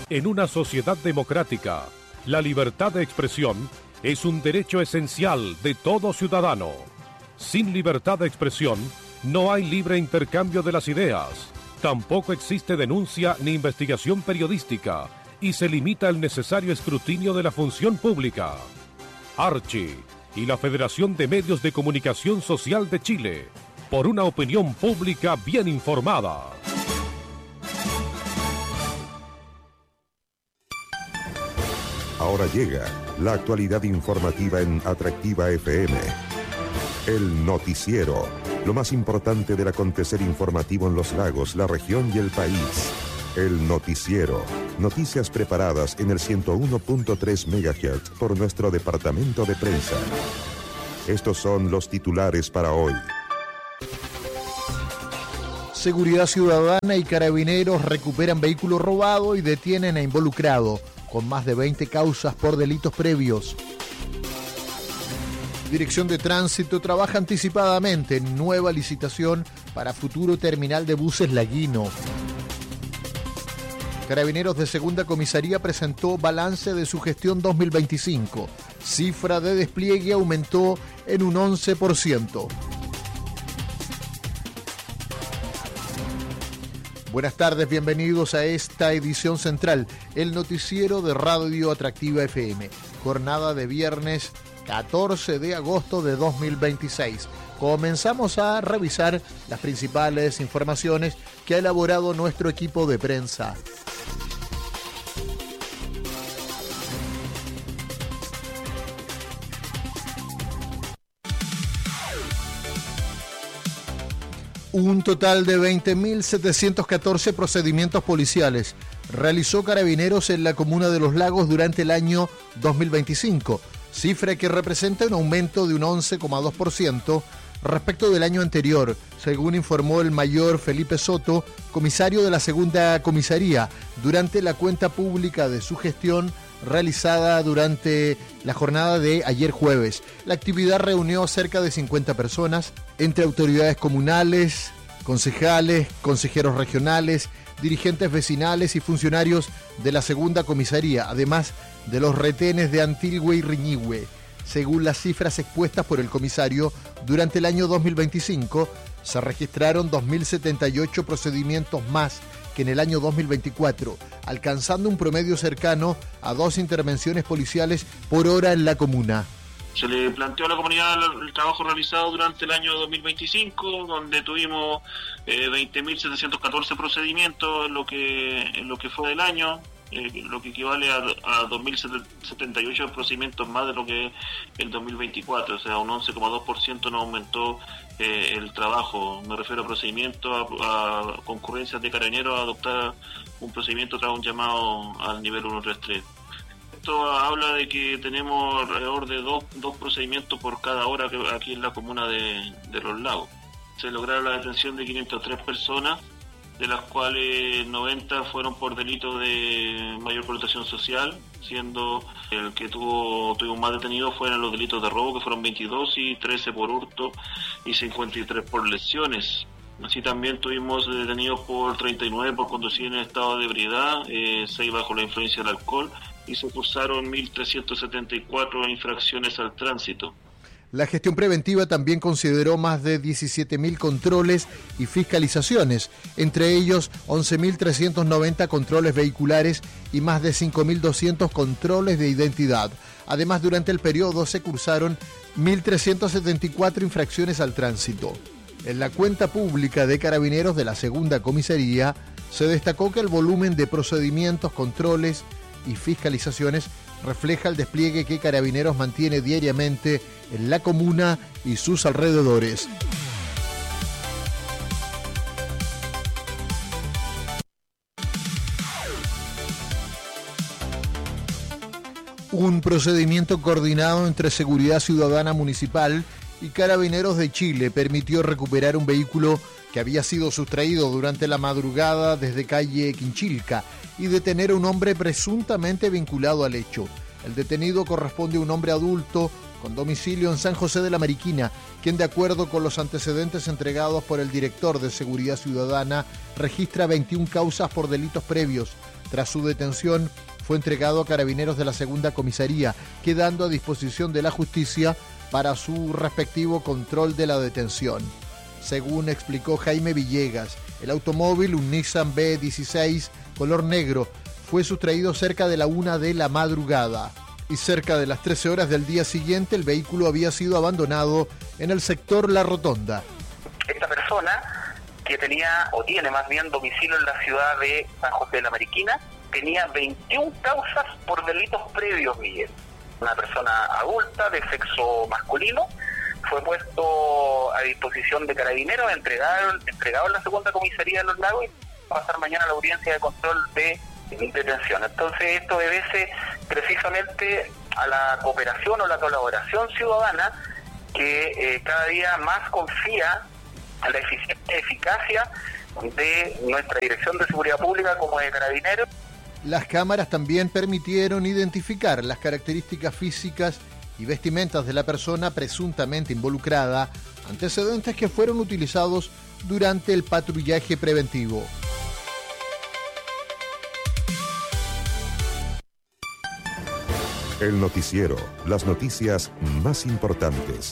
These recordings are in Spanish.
En una sociedad democrática, la libertad de expresión es un derecho esencial de todo ciudadano. Sin libertad de expresión, no hay libre intercambio de las ideas. Tampoco existe denuncia ni investigación periodística y se limita el necesario escrutinio de la función pública. Archi y la Federación de Medios de Comunicación Social de Chile, por una opinión pública bien informada. Ahora llega la actualidad informativa en Atractiva FM. El noticiero, lo más importante del acontecer informativo en los lagos, la región y el país. El noticiero, noticias preparadas en el 101.3 MHz por nuestro departamento de prensa. Estos son los titulares para hoy. Seguridad Ciudadana y Carabineros recuperan vehículo robado y detienen a involucrado, con más de 20 causas por delitos previos. Dirección de Tránsito trabaja anticipadamente en nueva licitación para futuro terminal de buses Laguino. Carabineros de Segunda Comisaría presentó balance de su gestión 2025. Cifra de despliegue aumentó en un 11%. Buenas tardes, bienvenidos a esta edición central, el noticiero de Radio Atractiva FM. Jornada de viernes 14 de agosto de 2026. Comenzamos a revisar las principales informaciones que ha elaborado nuestro equipo de prensa. Un total de 20.714 procedimientos policiales realizó Carabineros en la comuna de Los Lagos durante el año 2025, cifra que representa un aumento de un 11,2% respecto del año anterior, según informó el mayor Felipe Soto, comisario de la Segunda Comisaría, durante la cuenta pública de su gestión realizada durante la jornada de ayer jueves. La actividad reunió a cerca de 50 personas, entre autoridades comunales, concejales, consejeros regionales, dirigentes vecinales y funcionarios de la Segunda Comisaría, además de los retenes de Antilgüe y Riñihue. Según las cifras expuestas por el comisario, durante el año 2025 se registraron 2.078 procedimientos más que en el año 2024, alcanzando un promedio cercano a 2 intervenciones policiales por hora en la comuna. Se le planteó a la comunidad el trabajo realizado durante el año 2025, donde tuvimos 20.714 procedimientos en lo que fue del año, lo que equivale a 2.078 procedimientos más de lo que el 2024, o sea, un 11,2% nos aumentó el trabajo. Me refiero a procedimientos, a concurrencias de Carabineros a adoptar un procedimiento tras un llamado al nivel 133. Esto habla de que tenemos alrededor de dos procedimientos por cada hora aquí en la comuna de Los Lagos. Se lograron la detención de 503 personas, de las cuales 90 fueron por delitos de mayor connotación social, siendo el que tuvimos más detenidos fueron los delitos de robo, que fueron 22, y 13 por hurto y 53 por lesiones. Así también tuvimos detenidos por 39 por conducir en estado de ebriedad, 6 bajo la influencia del alcohol, y se cursaron 1.374 infracciones al tránsito. La gestión preventiva también consideró más de 17.000 controles y fiscalizaciones, entre ellos 11.390 controles vehiculares y más de 5.200 controles de identidad. Además, durante el periodo se cursaron 1.374 infracciones al tránsito. En la cuenta pública de Carabineros de la Segunda Comisaría se destacó que el volumen de procedimientos, controles y fiscalizaciones refleja el despliegue que Carabineros mantiene diariamente en la comuna y sus alrededores. Un procedimiento coordinado entre Seguridad Ciudadana Municipal y Carabineros de Chile permitió recuperar un vehículo que había sido sustraído durante la madrugada desde calle Quinchilca y detener a un hombre presuntamente vinculado al hecho. El detenido corresponde a un hombre adulto con domicilio en San José de la Mariquina, quien, de acuerdo con los antecedentes entregados por el director de Seguridad Ciudadana, registra 21 causas por delitos previos, Tras su detención, fue entregado a carabineros de la segunda comisaría, quedando a disposición de la justicia para su respectivo control de la detención. Según explicó Jaime Villegas, el automóvil, un Nissan B16 color negro, fue sustraído cerca de la 1 de la madrugada. Y cerca de las 13 horas del día siguiente, el vehículo había sido abandonado en el sector La Rotonda. Esta persona, que tenía, o tiene más bien, domicilio en la ciudad de San José de la Mariquina, tenía 21 causas por delitos previos, Miguel. Una persona adulta, de sexo masculino, fue puesto a disposición de carabineros, entregado en la segunda comisaría de Los Lagos y va a pasar mañana a la audiencia de control de detención. Entonces esto obedece precisamente a la cooperación o la colaboración ciudadana que cada día más confía en la eficiencia y eficacia de nuestra Dirección de Seguridad Pública como de Carabineros. Las cámaras también permitieron identificar las características físicas y vestimentas de la persona presuntamente involucrada, antecedentes que fueron utilizados durante el patrullaje preventivo. El noticiero, las noticias más importantes.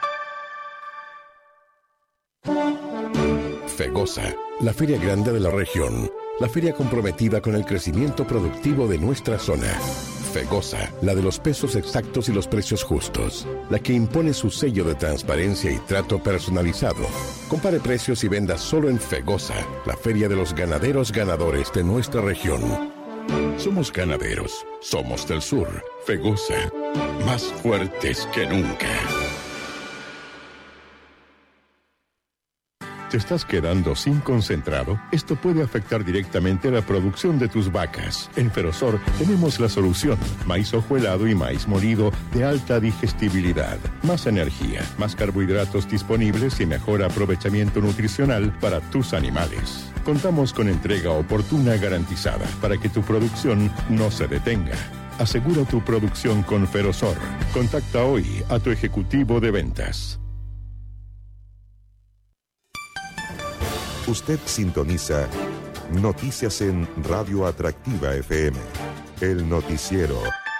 FEGOSA, la feria grande de la región. La feria comprometida con el crecimiento productivo de nuestra zona. FEGOSA, la de los pesos exactos y los precios justos. La que impone su sello de transparencia y trato personalizado. Compare precios y venda solo en FEGOSA, la feria de los ganaderos ganadores de nuestra región. Somos ganaderos, somos del sur. FEGOSA, más fuertes que nunca. ¿Te estás quedando sin concentrado? Esto puede afectar directamente la producción de tus vacas. En Ferosor tenemos la solución. Maíz hojuelado y maíz molido de alta digestibilidad. Más energía, más carbohidratos disponibles y mejor aprovechamiento nutricional para tus animales. Contamos con entrega oportuna garantizada para que tu producción no se detenga. Asegura tu producción con Ferosor. Contacta hoy a tu ejecutivo de ventas. Usted sintoniza Noticias en Radio Atractiva FM. El noticiero.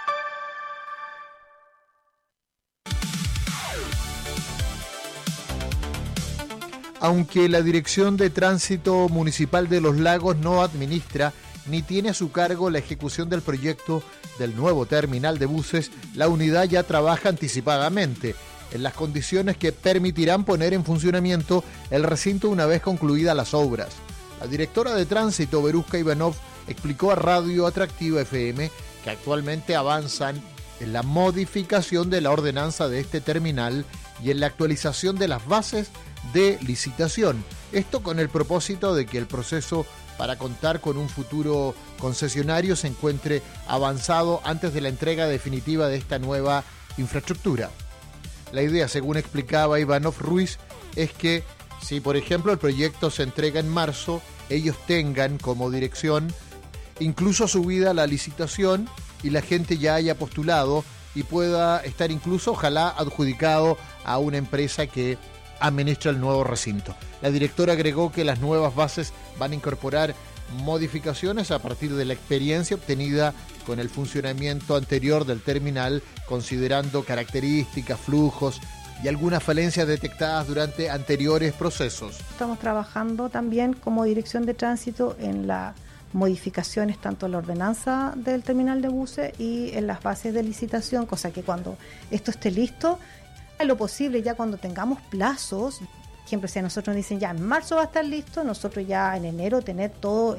Aunque la Dirección de Tránsito Municipal de Los Lagos no administra ni tiene a su cargo la ejecución del proyecto del nuevo terminal de buses, la unidad ya trabaja anticipadamente en las condiciones que permitirán poner en funcionamiento el recinto una vez concluidas las obras. La directora de Tránsito, Veruska Ivanov, explicó a Radio Atractiva FM que actualmente avanzan en la modificación de la ordenanza de este terminal y en la actualización de las bases de licitación. Esto con el propósito de que el proceso para contar con un futuro concesionario se encuentre avanzado antes de la entrega definitiva de esta nueva infraestructura. La idea, según explicaba Ivanov Ruiz, es que si, por ejemplo, el proyecto se entrega en marzo, ellos tengan como dirección incluso subida la licitación y la gente ya haya postulado y pueda estar incluso, ojalá, adjudicado a una empresa que administra el nuevo recinto. La directora agregó que las nuevas bases van a incorporar modificaciones a partir de la experiencia obtenida con el funcionamiento anterior del terminal, considerando características, flujos y algunas falencias detectadas durante anteriores procesos. Estamos trabajando también como Dirección de Tránsito en las modificaciones tanto en la ordenanza del terminal de buses y en las bases de licitación, cosa que cuando esto esté listo, a lo posible ya cuando tengamos plazos, por ejemplo, si a nosotros nos dicen ya en marzo va a estar listo, nosotros ya en enero tener todo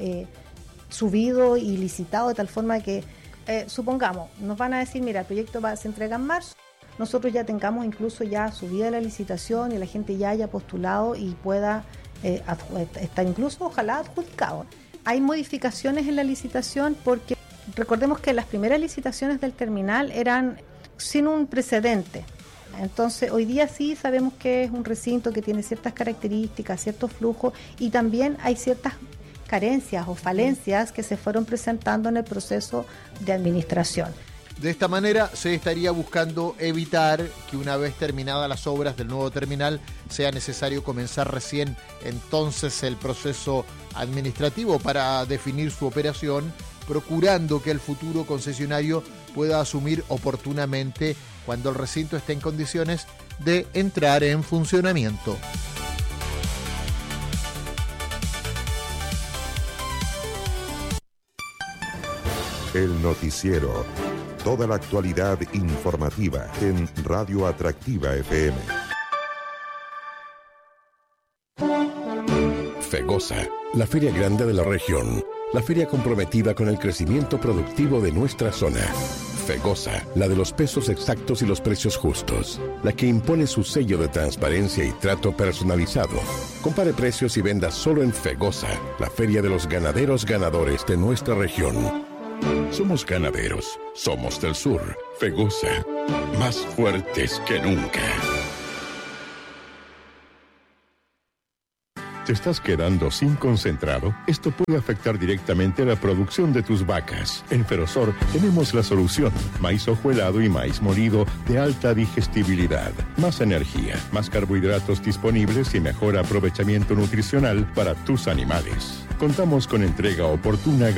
subido y licitado de tal forma que, supongamos, nos van a decir, mira, el proyecto se entrega en marzo, nosotros ya tengamos incluso ya subida la licitación y la gente ya haya postulado y pueda estar incluso, ojalá, adjudicado. Hay modificaciones en la licitación porque recordemos que las primeras licitaciones del terminal eran sin un precedente. Entonces, hoy día sí sabemos que es un recinto que tiene ciertas características, ciertos flujos y también hay ciertas carencias o falencias que se fueron presentando en el proceso de administración. De esta manera se estaría buscando evitar que una vez terminadas las obras del nuevo terminal sea necesario comenzar recién entonces el proceso administrativo para definir su operación procurando que el futuro concesionario pueda asumir oportunamente cuando el recinto esté en condiciones de entrar en funcionamiento. El noticiero. Toda la actualidad informativa en Radio Atractiva FM. FEGOSA, la feria grande de la región. La feria comprometida con el crecimiento productivo de nuestra zona. FEGOSA, la de los pesos exactos y los precios justos. La que impone su sello de transparencia y trato personalizado. Compare precios y venda solo en FEGOSA, la feria de los ganaderos ganadores de nuestra región. Somos ganaderos, somos del sur. FEGOSA, más fuertes que nunca. ¿Te estás quedando sin concentrado? Esto puede afectar directamente la producción de tus vacas. En Ferosor tenemos la solución. Maíz hojuelado y maíz molido de alta digestibilidad. Más energía, más carbohidratos disponibles y mejor aprovechamiento nutricional para tus animales. Contamos con entrega oportuna